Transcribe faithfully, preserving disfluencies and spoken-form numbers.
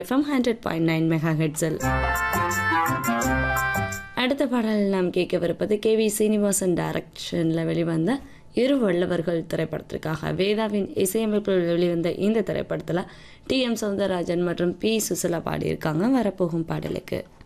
FM hundred point nine mega ஹெட்ஸில். அடுத்த பாடல் நாம் கேட்கவிருப்பது கே வி சீனிவாசன் டைரக்ஷனில் வெளிவந்த இரு வல்லவர்கள் திரைப்படத்திற்காக வேதாவின் இசையமைப்பில் வெளிவந்த இந்த திரைப்படத்தில் டி எம் சௌந்தரராஜன் மற்றும் பி சுசிலா பாடியிருக்காங்க வரப்போகும் பாடலுக்கு.